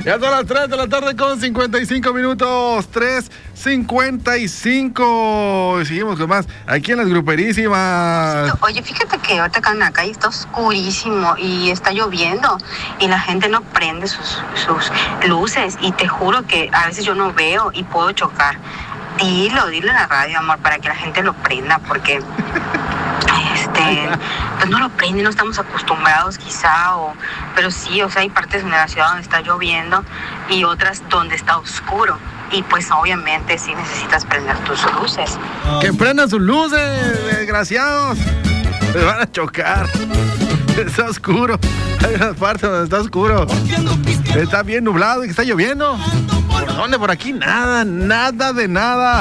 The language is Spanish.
Ya son las 3 de la tarde con 55 minutos. 3:55. Seguimos con más aquí en las gruperísimas. Oye, fíjate que ahorita acá en la calle está oscurísimo y está lloviendo y la gente no prende sus luces y te juro que a veces yo no veo y puedo chocar. Dile en la radio, amor, para que la gente lo prenda, porque pues no lo prende, no estamos acostumbrados quizá, pero sí, o sea, hay partes de la ciudad donde está lloviendo y otras donde está oscuro. Y pues obviamente sí necesitas prender tus luces. Que prendan sus luces, desgraciados. Se van a chocar. Está oscuro. Hay unas partes donde está oscuro. Está bien nublado y está lloviendo. ¿Por dónde? Por aquí nada de nada.